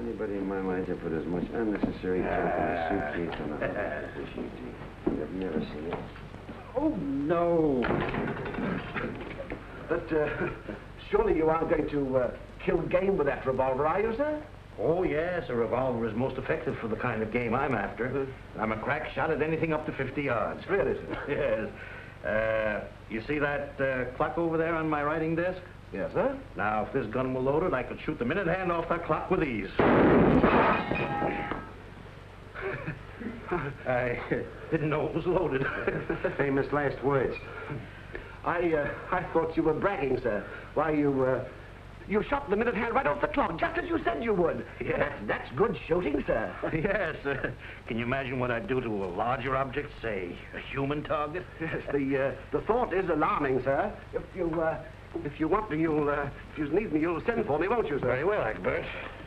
Anybody in my line to put as much unnecessary junk in a suitcase on a fishing team? I've never seen it. Oh, no. But, surely you aren't going to kill game with that revolver, are you, sir? Oh, yes, a revolver is most effective for the kind of game I'm after. I'm a crack shot at anything up to 50 yards. Really, sir? Yes. You see that clock over there on my writing desk? Yes, sir. Now, if this gun were loaded, I could shoot the minute hand off that clock with ease. I didn't know it was loaded. Famous last words. I thought you were bragging, sir. Why, you shot the minute hand right off the clock, just as you said you would. Yes. That's good shooting, sir. Yes. Can you imagine what I'd do to a larger object, say, a human target? Yes, the thought is alarming, sir. If you want me, if you need me, you'll send for me, won't you, sir? Very well, Egbert.